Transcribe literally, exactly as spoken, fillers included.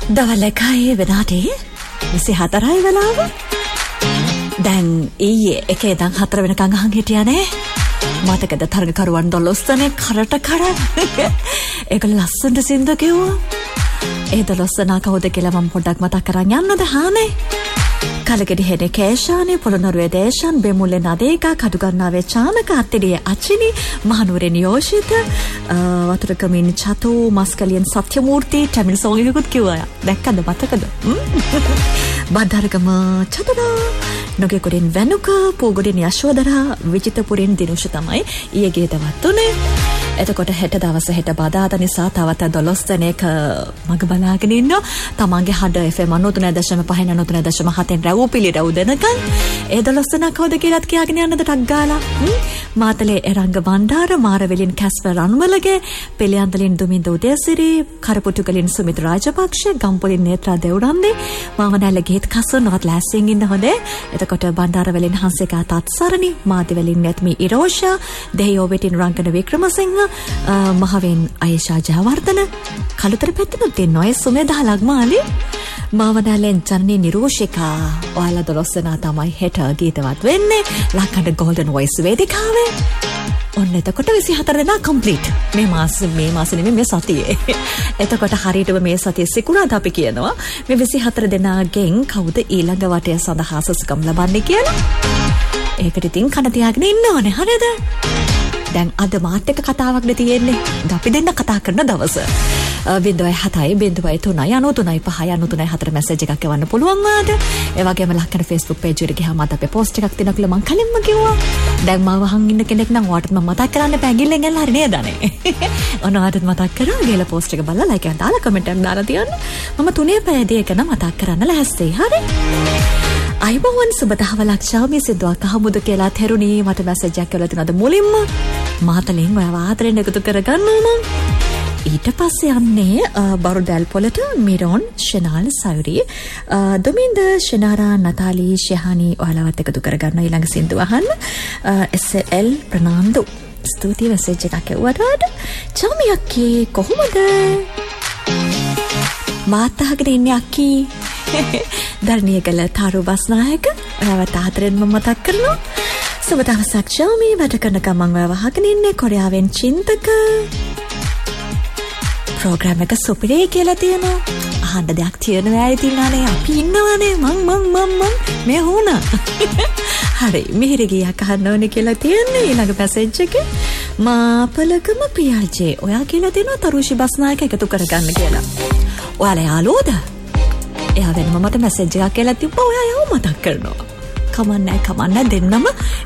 දවල් එකයි වෙනාටි විසි හතරයි වෙලාව. දැන් ඊයේ එකේ ඉඳන් හතර වෙනකන් අහන් හිටියානේ. මතකද තරගකරුවන් දොළොස් දෙනෙක් කරට කර ඒක ලස්සනට සින්දු කිව්වා. ඒ දොළොස් දෙනා කවුද කියලා මම පොඩ්ඩක් මතක් කරන් යන්නද හානේ. කලගෙඩි හෙනේ කේෂානේ, පොළොන්නරුවේ දේශන්, බෙමුල්ලේ නදේකා, කඩුගන්නාවේ චානක, අත්තිඩියේ අචිනි, මහනුවරේ නියෝෂිත, වතුරකමින් චතු, මස්කලියෙන් සත්‍යමූර්ති, ටැමිල් සෝං එකකුත් කිව්වා. දැක්කද මතකද? බද්දාරගම චතුරා, නොගෙකොඩින් වැනුක, පූගොඩින් යශෝදරා, විජිතපුරින් දිනුෂ තමයි ඊයේ ගේ දවස් තුනේ. එතකොට හෙට දවස හෙට බදාදා නිසා තවත් දොළොස් දෙනෙක් මග බලාගෙන ඉන්නවා. තමන්ගේ හඩ එෆ් එම් නවය දශම පහ නවය දශම හතෙන් රැව් පිළි රැව් දෙනකන් ඒ දොළොස් දෙනා කවුද කියලාත් කියාගෙන යන්නද ටක් ගාලා. මාතලේ එරංග බණ්ඩාර, මාරවෙලින් කැස්පර් රන්වලගේ, පෙළියන්දලින් දුමින්ද උදේසිරි, කරපුටුගලින් සුමිත් රාජපක්ෂ, ගම්පොලින් නේත්‍රා දෙව්රන්දේ, මාවනැල්ල ගීත් කසුන් නවත් ලෑස්තියෙන් ඉන්න හොඳේ. එතකොට බණ්ඩාරවලින් හංසිකා තත්සරණි, මාදිවලින් නැත්මි ඉරෝෂා, දෙහියෝවෙටින් රංගන වික්‍රමසිංහ, මහවෙන් අයෂා ජයවර්ධන, කළුතර පැත්තෙනුත් දෙන්න ඔය සුමේදා ලග්මාලි, මාවනැල්ලෙන් ජනනී නිරෝෂිකා. ඔයාලා දොළොස් දෙනා තමයි හෙට ගීතවත් වෙන්නේ ලක්කඩ ගෝල්ඩන් වොයිස් වේදිකාවේ. ඔන්න එතකොට විසි හතර දෙනා කම්ප්ලීට්. මේ මාස මේ මාස නෙමෙයි මේ සතියේ. එතකොට හරියටම මේ සතියේ සිකුරාදා අපි කියනවා මේ විසි හතර දෙනාගෙන් කවුද ඊළඟ වටය සඳහා සුසුකම් ලබන්නේ කියලා. ඒකට ඉතින් කන තියාගෙන ඉන්න ඕනේ. හරියද? දැන් අද මාත් එක්ක කතාවක්ද තියෙන්නේ. අපි දෙන්න කතා කරන දවස. බිංදුවයි හතයි බිංදුවයි තුනයි අනූ තුනයි පහයි අනූ තුනයි හතර මැසේජ් එකක් එවන්න පුළුවන් වාද. ඒ වගේම ලක්කන Facebook page එකට ගියාම අද අපේ post එකක් තියෙනවා කියලා මං කලින්ම කිව්වා. දැන් මාව අහන් ඉන්න කෙනෙක් නම් ඔයාලට මම මතක් කරන්න පැගිල්ලෙන් ගල්ලා හරි නේද අනේ. ඔනවාටත් මතක් කරා ගිහලා post එක බලලා like එකක් දාලා comment එකක් දාලා තියන්න. මම තුනේ පැයදී එක නම් මතක් කරන්න ලෑස්තියි. හරි. අයිබෝවන් සුබ දහවලක් ශාමී සිද්ධාක හමුදු කියලා තෙරුණී මට මැසේජ් එකක් කරලා තිනවද මුලින්ම මාතලෙන් ඔයාව ආදරෙන් එකතු කරගන්නවා මම. ඊට පස්සේ යන්නේ බරුදැල් පොළට මිරොන් ෂෙනාල් සයුරි දුමින්ද ෂෙනාරා නතාලි ෂෙහානි ඔයාලවත් එකතු කරගන්න ඊළඟ සින්දුව අහන්න. එස් එල් ප්‍රනාන්දු ස්තුතියි මැසේජ් එකක් එවුවට. චාමි අක්කී කොහොමද? මාත් අහගෙන ඉන්නේ අක්කී. ධර්ණියකල තාරු බස්නායක ඔයාවත් ආදරෙන්ම මතක් කරනවා. සුබ දවසක් චාමි. වැඩ කරන ගමන් ඔයාව අහගෙන ඉන්නේ කොරියාවෙන් චින්තක. ප්‍රෝග්‍රෑම් එක සුපිරේ කියලා තියෙනවා. අහන්න දෙයක් තියෙනවා ඇයිතිනානේ අපි ඉන්නවනේ මං මං මං මං මේ හුණා. හරි මිහිරි ගියක් අහන්න ඕනේ කියලා තියෙන්නේ ඊළඟ මැසේජ් එකේ. මාපලකම පියාජේ ඔයා කියලා තියෙනවා තරුෂි බස්නායක එකතු කරගන්න කියලා. ඔයාලා යාළුවෝද? එයා වෙනම මට මැසේජ් එකක් කියලා තිබ්බා. ඔයා යව මතක් කරනවා. කමන්නේ කමන්නේ දෙන්නම